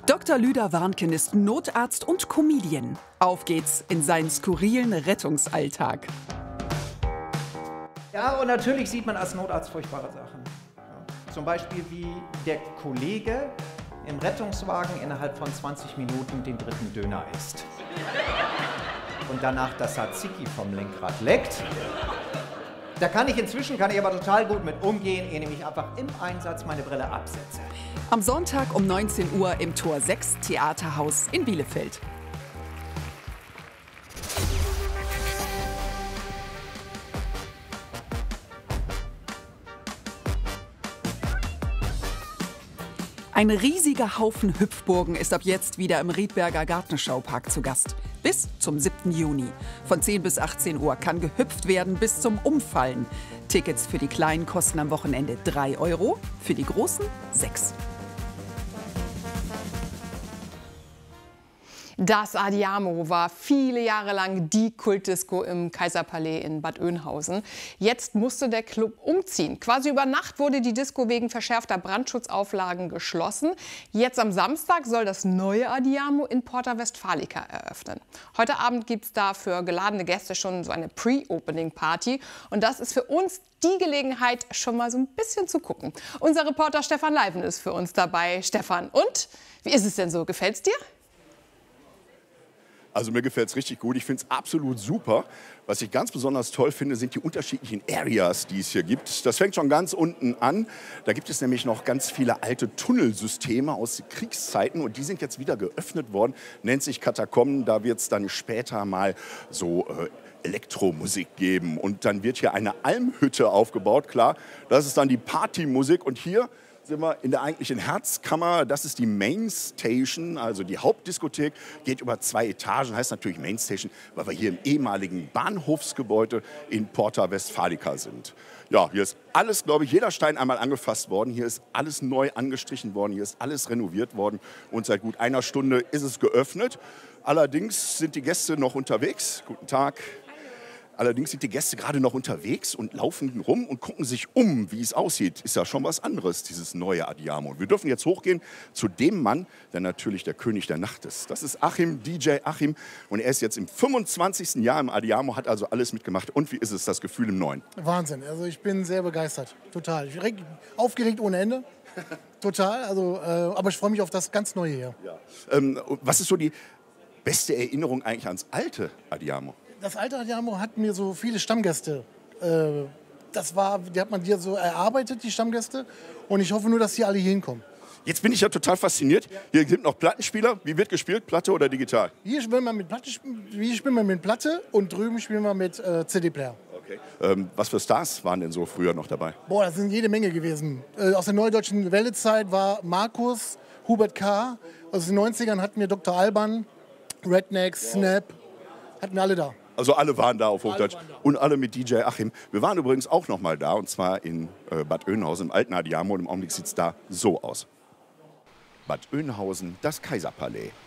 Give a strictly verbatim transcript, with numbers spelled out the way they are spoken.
Doktor Lüder Warnken ist Notarzt und Comedian. Auf geht's in seinen skurrilen Rettungsalltag. Ja, und natürlich sieht man als Notarzt furchtbare Sachen. Ja. Zum Beispiel, wie der Kollege im Rettungswagen innerhalb von zwanzig Minuten den dritten Döner isst. Und danach das Tzatziki vom Lenkrad leckt. Da kann ich inzwischen, kann ich aber total gut mit umgehen, indem ich einfach im Einsatz meine Brille absetze. Am Sonntag um neunzehn Uhr im Tor sechs Theaterhaus in Bielefeld. Ein riesiger Haufen Hüpfburgen ist ab jetzt wieder im Riedberger Gartenschaupark zu Gast. Bis zum siebten Juni. Von zehn bis achtzehn Uhr kann gehüpft werden bis zum Umfallen. Tickets für die Kleinen kosten am Wochenende drei Euro, für die Großen sechs. Das Addiamo war viele Jahre lang die Kultdisco im Kaiserpalais in Bad Oeynhausen. Jetzt musste der Club umziehen. Quasi über Nacht wurde die Disco wegen verschärfter Brandschutzauflagen geschlossen. Jetzt am Samstag soll das neue Addiamo in Porta Westfalica eröffnen. Heute Abend gibt es da für geladene Gäste schon so eine Pre-Opening-Party. Und das ist für uns die Gelegenheit, schon mal so ein bisschen zu gucken. Unser Reporter Stefan Leiven ist für uns dabei. Stefan, und wie ist es denn so? Gefällt's dir? Also mir gefällt es richtig gut. Ich finde es absolut super. Was ich ganz besonders toll finde, sind die unterschiedlichen Areas, die es hier gibt. Das fängt schon ganz unten an. Da gibt es nämlich noch ganz viele alte Tunnelsysteme aus Kriegszeiten. Und die sind jetzt wieder geöffnet worden. Nennt sich Katakomben. Da wird es dann später mal so äh, Elektromusik geben. Und dann wird hier eine Almhütte aufgebaut. Klar, das ist dann die Partymusik. Und hier sind wir in der eigentlichen Herzkammer. Das ist die Main Station, also die Hauptdiskothek. Geht über zwei Etagen, heißt natürlich Main Station, weil wir hier im ehemaligen Bahnhofsgebäude in Porta Westfalica sind. Ja, hier ist alles, glaube ich, jeder Stein einmal angefasst worden. Hier ist alles neu angestrichen worden, hier ist alles renoviert worden. Und seit gut einer Stunde ist es geöffnet. Allerdings sind die Gäste noch unterwegs. Guten Tag. Allerdings sind die Gäste gerade noch unterwegs und laufen rum und gucken sich um, wie es aussieht. Ist ja schon was anderes, dieses neue Addiamo. Und wir dürfen jetzt hochgehen zu dem Mann, der natürlich der König der Nacht ist. Das ist Achim, D J Achim. Und er ist jetzt im fünfundzwanzigsten Jahr im Addiamo, hat also alles mitgemacht. Und wie ist es, das Gefühl im Neuen? Wahnsinn. Also ich bin sehr begeistert. Total. Ich bin aufgeregt ohne Ende. Total. Also, äh, aber ich freue mich auf das ganz Neue hier. Ja. Ähm, was ist so die beste Erinnerung eigentlich ans alte Addiamo? Das alte Addiamo hat mir so viele Stammgäste. Äh, das war, die hat man dir so erarbeitet, die Stammgäste. Und ich hoffe nur, dass die alle hier hinkommen. Jetzt bin ich ja total fasziniert. Hier sind noch Plattenspieler. Wie wird gespielt? Platte oder digital? Hier spielen wir mit Platte, hier spielen wir mit Platte und drüben spielen wir mit äh, C D-Player. Okay. Ähm, was für Stars waren denn so früher noch dabei? Boah, das sind jede Menge gewesen. Äh, aus der Neudeutschen Welle-Zeit war Markus, Hubert K. Aus den neunzigern hatten wir Doktor Alban, Rednecks, wow. Snap. Hatten wir alle da. Also alle waren da auf Hochdeutsch und alle mit D J Achim. Wir waren übrigens auch noch mal da, und zwar in äh, Bad Oeynhausen im alten Addiamo. Und im Augenblick sieht es da so aus. Bad Oeynhausen, das Kaiserpalais.